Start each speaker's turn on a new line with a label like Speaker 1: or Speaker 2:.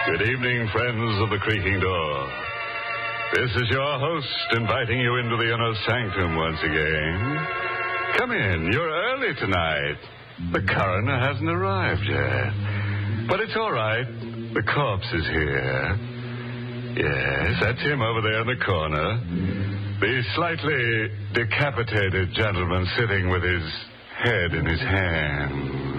Speaker 1: Good evening, friends of the creaking door. This is your host inviting you into the inner sanctum once again. Come in. You're early tonight. The coroner hasn't arrived yet. But it's all right. The corpse is here. Yes, that's him over there in the corner. The slightly decapitated gentleman sitting with his head in his hands.